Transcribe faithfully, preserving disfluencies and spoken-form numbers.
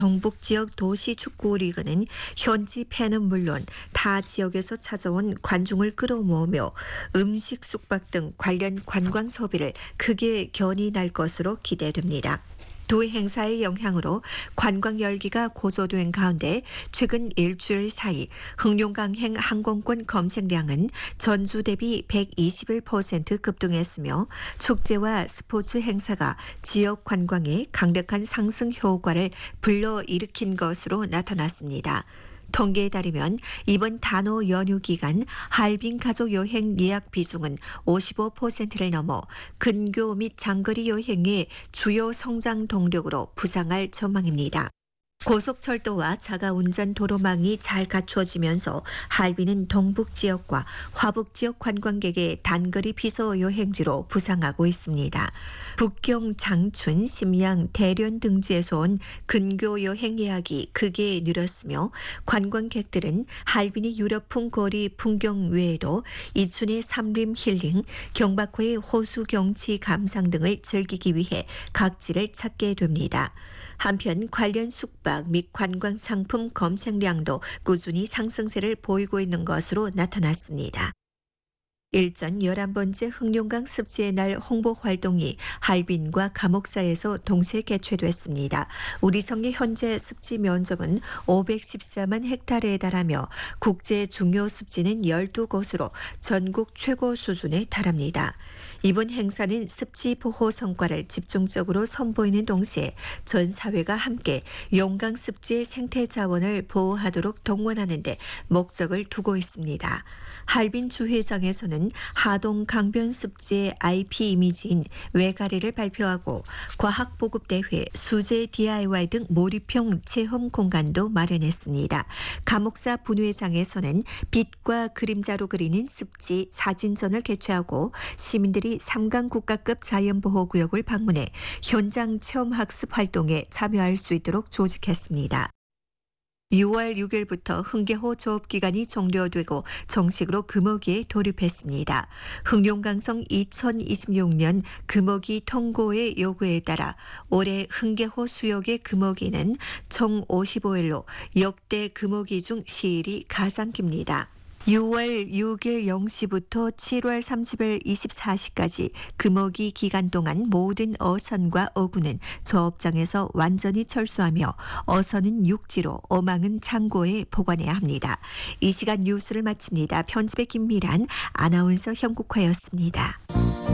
경북 지역 도시 축구 리그는 현지 팬은 물론 타 지역에서 찾아온 관중을 끌어모으며 음식, 숙박 등 관련 관광 소비를 크게 견인할 날 것으로 기대됩니다. 두 행사의 영향으로 관광 열기가 고조된 가운데 최근 일주일 사이 흑룡강행 항공권 검색량은 전주 대비 백이십일 퍼센트 급등했으며 축제와 스포츠 행사가 지역 관광에 강력한 상승 효과를 불러일으킨 것으로 나타났습니다. 통계에 따르면 이번 단오 연휴 기간 할빈 가족 여행 예약 비중은 오십오 퍼센트를 넘어 근교 및 장거리 여행의 주요 성장 동력으로 부상할 전망입니다. 고속철도와 자가운전 도로망이 잘 갖추어지면서 할빈은 동북 지역과 화북 지역 관광객의 단거리 피서 여행지로 부상하고 있습니다. 북경, 장춘, 심양, 대련 등지에서 온 근교 여행 예약이 크게 늘었으며 관광객들은 할빈의 유럽풍 거리 풍경 외에도 이춘의 삼림 힐링, 경박호의 호수 경치 감상 등을 즐기기 위해 각지를 찾게 됩니다. 한편 관련 숙박 및 관광 상품 검색량도 꾸준히 상승세를 보이고 있는 것으로 나타났습니다. 일전 열한 번째 흑룡강 습지의 날 홍보 활동이 할빈과 감옥사에서 동시에 개최됐습니다. 우리 성의 현재 습지 면적은 오백십사만 헥타르에 달하며 국제 중요 습지는 열두 곳으로 전국 최고 수준에 달합니다. 이번 행사는 습지 보호 성과를 집중적으로 선보이는 동시에 전 사회가 함께 용강 습지의 생태 자원을 보호하도록 동원하는 데 목적을 두고 있습니다. 할빈 주회장에서는 하동 강변 습지의 아이피 이미지인 외가리를 발표하고 과학보급대회, 수제 디아이와이 등 몰입형 체험 공간도 마련했습니다. 감옥사 분회장에서는 빛과 그림자로 그리는 습지 사진전을 개최하고 시민들이 삼강 국가급 자연보호구역을 방문해 현장 체험학습 활동에 참여할 수 있도록 조직했습니다. 유월 육일부터 흥계호 조업기간이 종료되고 정식으로 금어기에 돌입했습니다. 흑룡강성 이천이십육 년 금어기 통고의 요구에 따라 올해 흥계호 수역의 금어기는 총 오십오 일로 역대 금어기 중 시일이 가장 깁니다. 유월 육일 영 시부터 칠월 삼십일 이십사 시까지 금어기 기간 동안 모든 어선과 어구는 조업장에서 완전히 철수하며 어선은 육지로, 어망은 창고에 보관해야 합니다. 이 시간 뉴스를 마칩니다. 편집의 김미란, 아나운서 현국화였습니다.